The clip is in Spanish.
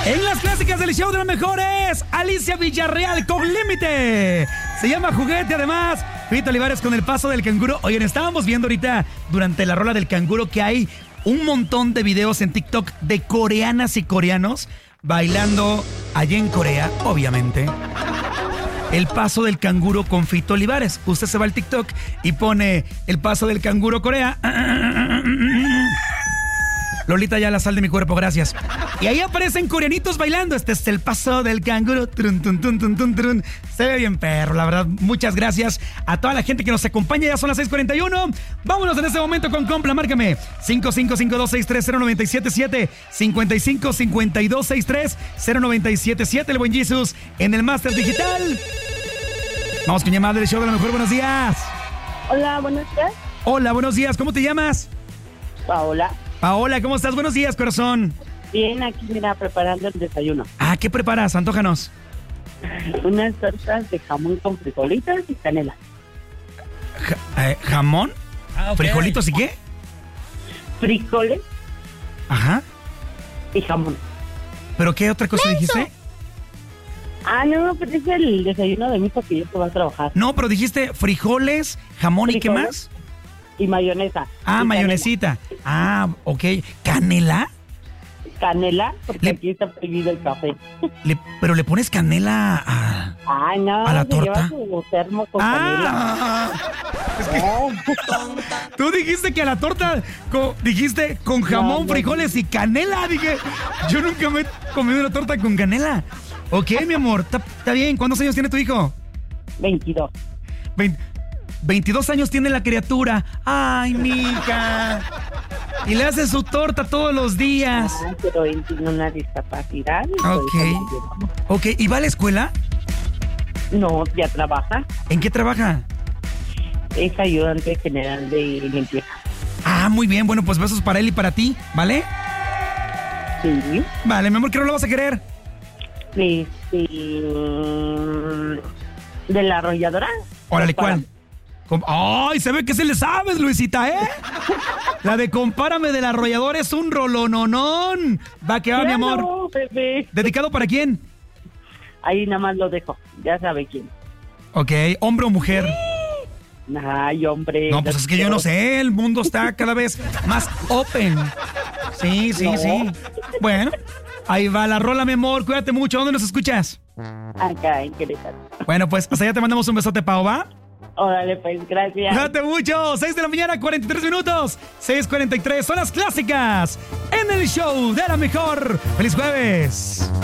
En las clásicas del show de los mejores, Alicia Villarreal con Límite. Se llama Juguete, además. Fito Olivares con El Paso del Canguro. Oigan, estábamos viendo ahorita, durante la rola del canguro, que hay un montón de videos en TikTok de coreanas y coreanos bailando allá en Corea, obviamente. El Paso del Canguro con Fito Olivares. Usted se va al TikTok y pone El Paso del Canguro Corea. Lolita ya la sal de mi cuerpo, gracias. Y ahí aparecen coreanitos bailando. Este es El Paso del Canguro. Trun, trun, trun, trun, trun, trun. Se ve bien, perro, la verdad. Muchas gracias a toda la gente que nos acompaña. Ya son las 6:41. Vámonos en este momento con Compla. Márcame 5552630977, 5552630977. El buen Jesus en el Máster Digital. Vamos con llamada del show de la mejor. Buenos días. Hola, buenos días. Hola, buenos días. ¿Cómo te llamas? Paola. Paola, ¿cómo estás? Buenos días, corazón. Bien, aquí mira, preparando el desayuno. Ah, ¿qué preparas? Antójanos. Unas tortas de jamón con frijolitos y canela. ¿Jamón? Ah, ok. ¿Frijolitos y qué? Frijoles Ajá. y jamón. ¿Pero qué otra cosa dijiste? Ah, no, pero es el desayuno de mi hijo que yo te va a trabajar. No, pero dijiste frijoles, jamón y qué Frijoles. más. Y mayonesa. Ah, Y mayonesita. Ah, ok. ¿Canela? Canela, porque Le- aquí está prohibido el café. ¿Pero le pones canela a...? Ah, no, ¿A la se torta? lleva su termo con ¡Ah! Tú dijiste que a la torta dijiste con jamón, No. frijoles y canela. Dije, yo nunca me he comido una torta con canela. Ok, mi amor, está bien. ¿Cuántos años tiene tu hijo? 22. 22 años tiene la criatura. Ay, mica. Y le hace su torta todos los días. Ah, pero él tiene una discapacidad. y Ok. por eso lo llevamos. Ok, ¿y va a la escuela? No, ya trabaja. ¿En qué trabaja? Es ayudante general de limpieza. Ah, muy bien. Bueno, pues besos para él y para ti, ¿vale? Sí. Vale, mi amor, ¿qué no lo vas a querer? De la arrolladora. Órale, ¿cuál? ¡Ay! Se ve que se le sabes, Luisita, ¿eh? La de Compárame del Arrollador es un rolononón. Va que va, mi amor. No, bebé. ¿Dedicado para quién? Ahí nada más lo dejo. Ya sabe quién. Ok, ¿hombre o mujer? Ay, hombre. No, pues es que yo no sé. El mundo está cada vez más open. Sí, sí, No. sí. Bueno, ahí va la rola, mi amor. Cuídate mucho. ¿Dónde nos escuchas? Acá en Querétaro. Bueno, pues hasta allá te mandamos un besote, Pau, ¿va? Órale, pues, gracias. Cuídate mucho. 6 de la mañana, 43 minutos. 6:43 son las clásicas en el show de la mejor. ¡Feliz jueves!